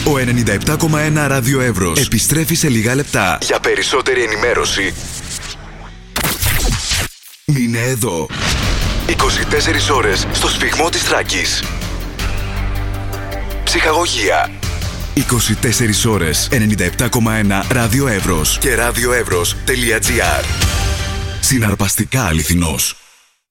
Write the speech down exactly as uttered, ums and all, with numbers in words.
Ο ενενήντα επτά κόμμα ένα Ράδιο Εύρος επιστρέφει σε λίγα λεπτά. Για περισσότερη ενημέρωση, μείνε εδώ. είκοσι τέσσερις ώρες στο σφιγμό της Θράκης. Ψυχαγωγία. είκοσι τέσσερις ώρες ενενήντα επτά κόμμα ένα Ράδιο Εύρος και ραδιοεύρος τελεία τζι άρ. Συναρπαστικά αληθινός.